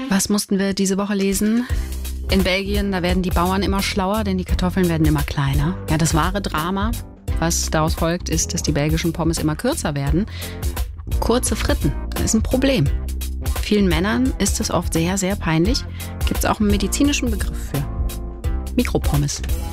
Was mussten wir diese Woche lesen? In Belgien, da werden die Bauern immer schlauer, denn die Kartoffeln werden immer kleiner. Ja, das wahre Drama, was daraus folgt, ist, dass die belgischen Pommes immer kürzer werden. Kurze Fritten, das ist ein Problem. Vielen Männern ist es oft sehr, sehr peinlich. Gibt es auch einen medizinischen Begriff für. Mikropommes.